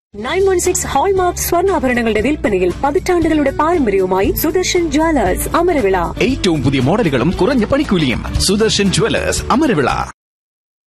916 hallmark സ്വർണ്ണാഭരണങ്ങളുടെ വിൽപ്പനയിൽ പതിറ്റാണ്ടുകളുടെ പാരമ്പര്യവുമായി സുദർശൻ ജ്വല്ലേഴ്സ് അമരവിള. ഏറ്റവും പുതിയ മോഡലുകളും കുറഞ്ഞ പണിക്കൂലിയും. സുദർശൻ ജ്വല്ലേഴ്സ് അമരവിള.